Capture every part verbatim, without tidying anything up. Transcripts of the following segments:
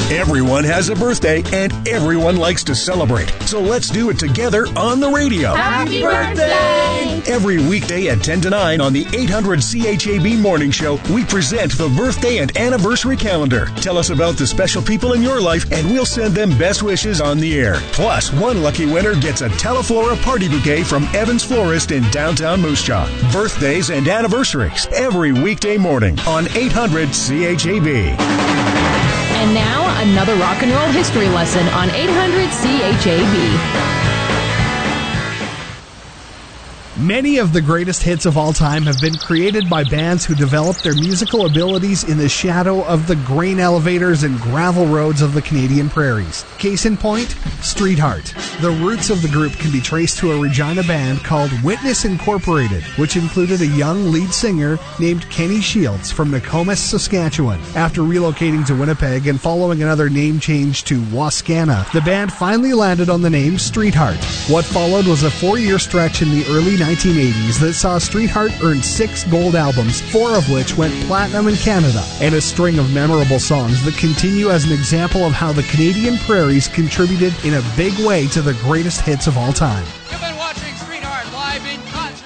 Everyone has a birthday and everyone likes to celebrate. So let's do it together on the radio. Happy birthday! Every weekday at ten to nine on the eight hundred C H A B Morning Show, we present the birthday and anniversary calendar. Tell us about the special people in your life and we'll send them best wishes on the air. Plus, one lucky winner gets a Teleflora party bouquet from Evans Florist in downtown Moose Jaw. Birthdays and anniversaries every weekday morning on eight hundred C H A B. And now, another rock and roll history lesson on eight hundred C H A B. Many of the greatest hits of all time have been created by bands who developed their musical abilities in the shadow of the grain elevators and gravel roads of the Canadian prairies. Case in point, Streetheart. The roots of the group can be traced to a Regina band called Witness Incorporated, which included a young lead singer named Kenny Shields from Nokomis, Saskatchewan. After relocating to Winnipeg and following another name change to Wascana, the band finally landed on the name Streetheart. What followed was a four-year stretch in the early nineteen eighties that saw Streetheart earn six gold albums, four of which went platinum in Canada, and a string of memorable songs that continue as an example of how the Canadian prairies contributed in a big way to the greatest hits of all time. You've been watching Streetheart live in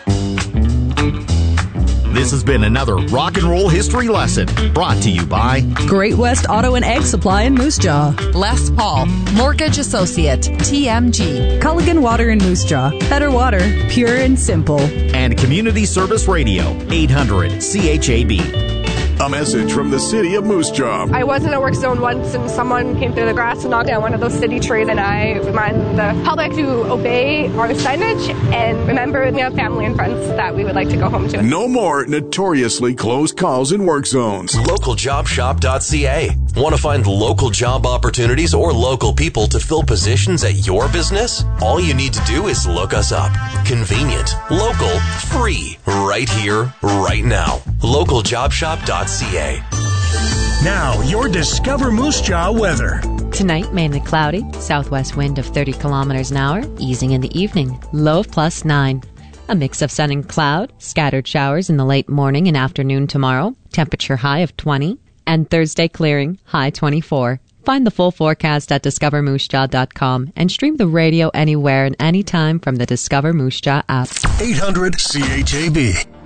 concert. This has been another rock and roll history lesson brought to you by Great West Auto and Egg Supply in Moose Jaw, Les Paul, Mortgage Associate, T M G, Culligan Water in Moose Jaw, better water, pure and simple, and Community Service Radio, eight hundred C H A B. A message from the city of Moose Jaw. I was in a work zone once and someone came through the grass and knocked down one of those city trees, and I remind the public to obey our signage and remember we have family and friends that we would like to go home to. No more notoriously closed calls in work zones. local job shop dot c a. Want to find local job opportunities or local people to fill positions at your business? All you need to do is look us up. Convenient, local, free, right here, right now. local job shop dot c a. Now, your Discover Moose Jaw weather. Tonight, mainly cloudy, southwest wind of thirty kilometers an hour, easing in the evening, low of plus nine. A mix of sun and cloud, scattered showers in the late morning and afternoon tomorrow, temperature high of twenty, and Thursday clearing, high twenty-four. Find the full forecast at discover moose jaw dot com and stream the radio anywhere and anytime from the Discover Moose Jaw app. eight hundred C H A B.